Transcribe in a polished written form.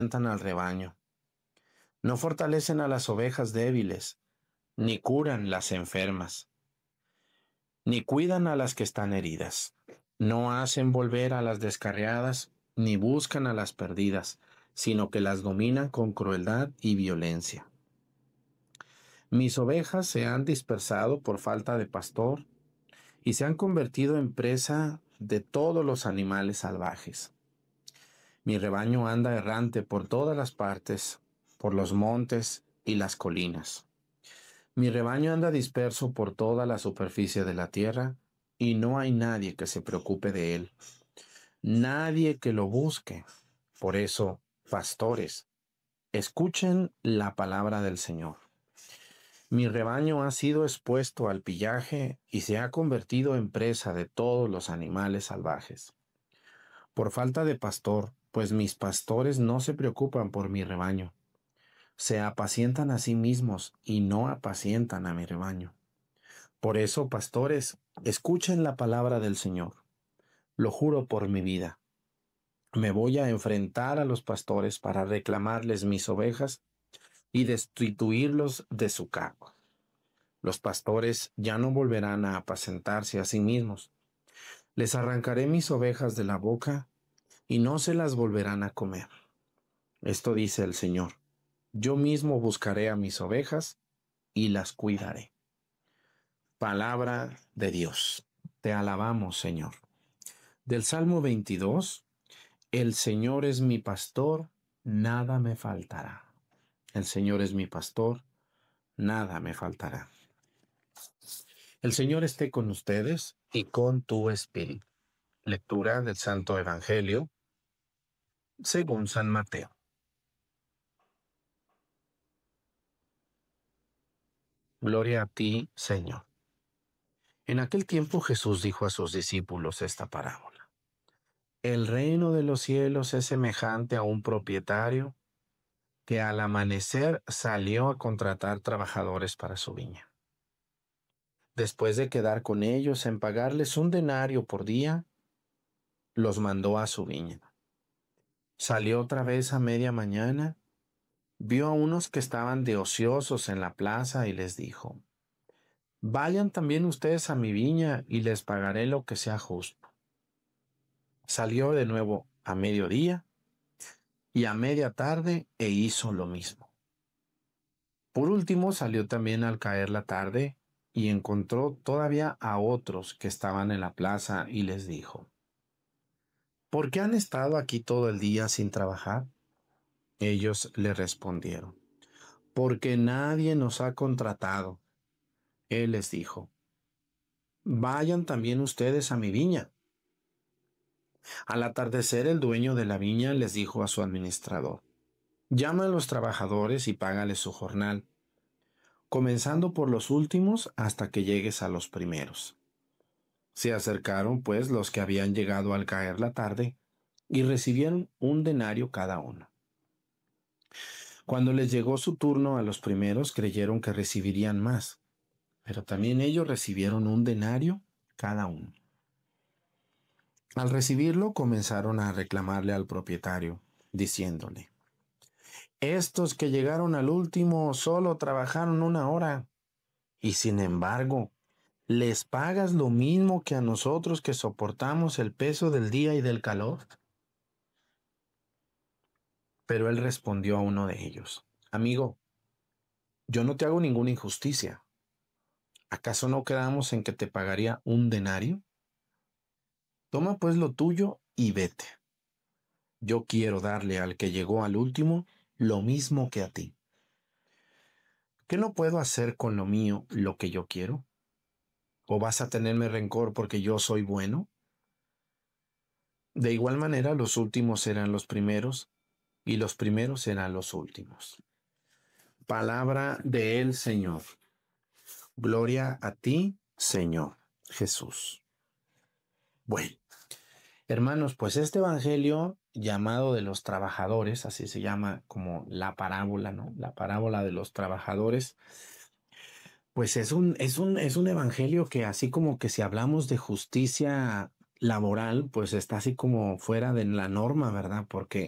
apacentan al rebaño. No fortalecen a las ovejas débiles, ni curan las enfermas, ni cuidan a las que están heridas. No hacen volver a las descarriadas, ni buscan a las perdidas, sino que las dominan con crueldad y violencia. Mis ovejas se han dispersado por falta de pastor y se han convertido en presa de todos los animales salvajes. Mi rebaño anda errante por todas las partes, por los montes y las colinas. Mi rebaño anda disperso por toda la superficie de la tierra, y no hay nadie que se preocupe de él, nadie que lo busque. Por eso, pastores, escuchen la palabra del Señor. Mi rebaño ha sido expuesto al pillaje y se ha convertido en presa de todos los animales salvajes. Por falta de pastor, pues mis pastores no se preocupan por mi rebaño. Se apacientan a sí mismos y no apacientan a mi rebaño. Por eso, pastores, escuchen la palabra del Señor. Lo juro por mi vida. Me voy a enfrentar a los pastores para reclamarles mis ovejas y destituirlos de su cargo. Los pastores ya no volverán a apacentarse a sí mismos. Les arrancaré mis ovejas de la boca y no se las volverán a comer. Esto dice el Señor. Yo mismo buscaré a mis ovejas y las cuidaré. Palabra de Dios. Te alabamos, Señor. Del Salmo 22, el Señor es mi pastor, nada me faltará. El Señor es mi pastor, nada me faltará. El Señor esté con ustedes y con tu espíritu. Lectura del Santo Evangelio según San Mateo. Gloria a ti, Señor. En aquel tiempo Jesús dijo a sus discípulos esta parábola. El reino de los cielos es semejante a un propietario que al amanecer salió a contratar trabajadores para su viña. Después de quedar con ellos en pagarles un denario por día, los mandó a su viña. Salió otra vez a media mañana, vio a unos que estaban de ociosos en la plaza y les dijo, vayan también ustedes a mi viña y les pagaré lo que sea justo. Salió de nuevo a mediodía y a media tarde e hizo lo mismo. Por último salió también al caer la tarde y encontró todavía a otros que estaban en la plaza y les dijo, ¿por qué han estado aquí todo el día sin trabajar? Ellos le respondieron, porque nadie nos ha contratado. Él les dijo, vayan también ustedes a mi viña. Al atardecer el dueño de la viña les dijo a su administrador, llama a los trabajadores y págales su jornal, comenzando por los últimos hasta que llegues a los primeros. Se acercaron, pues, los que habían llegado al caer la tarde y recibieron un denario cada uno. Cuando les llegó su turno a los primeros, creyeron que recibirían más, pero también ellos recibieron un denario cada uno. Al recibirlo, comenzaron a reclamarle al propietario, diciéndole, estos que llegaron al último solo trabajaron una hora, y sin embargo, ¿les pagas lo mismo que a nosotros que soportamos el peso del día y del calor? Pero él respondió a uno de ellos, amigo, yo no te hago ninguna injusticia. ¿Acaso no quedamos en que te pagaría un denario? Toma pues lo tuyo y vete. Yo quiero darle al que llegó al último lo mismo que a ti. ¿Qué no puedo hacer con lo mío lo que yo quiero? ¿O vas a tenerme rencor porque yo soy bueno? De igual manera, los últimos serán los primeros y los primeros serán los últimos. Palabra del Señor. Gloria a ti, Señor Jesús. Bueno, hermanos, pues este evangelio llamado de los trabajadores, así se llama como la parábola, ¿no? La parábola de los trabajadores, pues es un evangelio que así como que si hablamos de justicia laboral, pues está así como fuera de la norma, ¿verdad? Porque